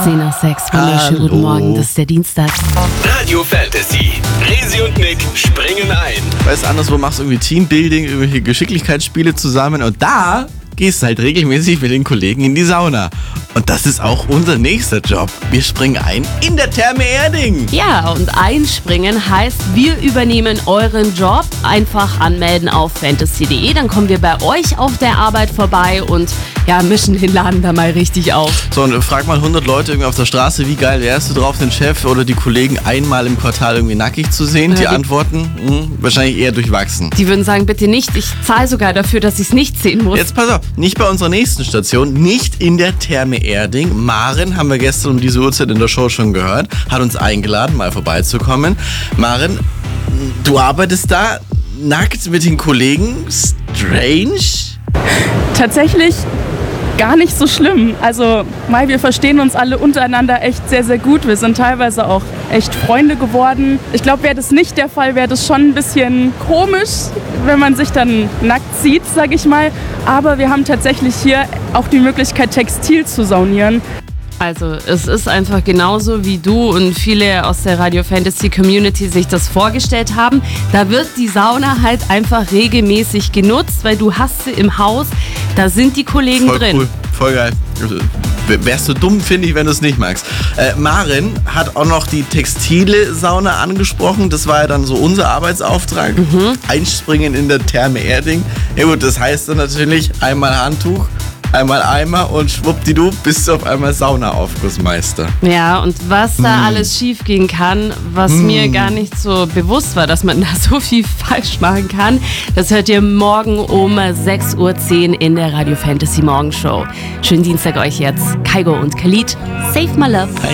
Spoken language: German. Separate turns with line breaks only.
10 nach 6, wunderschönen guten Morgen, das ist der Dienstag.
Radio Fantasy. Resi und Nick springen ein.
Weißt du, anderswo machst du irgendwie Teambuilding, irgendwelche Geschicklichkeitsspiele zusammen und da gehst du halt regelmäßig mit den Kollegen in die Sauna. Und das ist auch unser nächster Job. Wir springen ein in der Therme Erding.
Ja, und einspringen heißt, wir übernehmen euren Job. Einfach anmelden auf fantasy.de, dann kommen wir bei euch auf der Arbeit vorbei und ja, mischen den Laden da mal richtig auf.
So, und frag mal 100 Leute irgendwie auf der Straße, wie geil wärst du drauf, den Chef oder die Kollegen einmal im Quartal irgendwie nackig zu sehen? Die Antworten wahrscheinlich eher durchwachsen.
Die würden sagen, bitte nicht, ich zahle sogar dafür, dass ich es nicht sehen muss.
Jetzt pass auf, nicht bei unserer nächsten Station, nicht in der Therme Erding. Maren, haben wir gestern um diese Uhrzeit in der Show schon gehört, hat uns eingeladen, mal vorbeizukommen. Maren, du arbeitest da nackt mit den Kollegen? Strange?
Tatsächlich gar nicht so schlimm. Also, wir verstehen uns alle untereinander echt sehr, sehr gut. Wir sind teilweise auch echt Freunde geworden. Ich glaube, wäre das nicht der Fall, wäre das schon ein bisschen komisch, wenn man sich dann nackt sieht, sage ich mal. Aber wir haben tatsächlich hier auch die Möglichkeit, Textil zu saunieren.
Also es ist einfach genauso, wie du und viele aus der Radio Fantasy Community sich das vorgestellt haben. Da wird die Sauna halt einfach regelmäßig genutzt, weil du hast sie im Haus, da sind die Kollegen
Voll
drin.
Cool, voll geil. Wärst du dumm, finde ich, wenn du es nicht magst. Maren hat auch noch die textile Sauna angesprochen. Das war ja dann so unser Arbeitsauftrag. Einspringen in der Therme Erding. Ja gut, das heißt dann natürlich einmal Handtuch, einmal Eimer und schwuppdidu bist du auf einmal Saunaaufgussmeister.
Ja, und was da alles schief gehen kann, was mir gar nicht so bewusst war, dass man da so viel falsch machen kann, das hört ihr morgen um 6:10 Uhr in der Radio Fantasy Morgenshow. Schönen Dienstag euch jetzt. Kaigo und Khalid, save my love.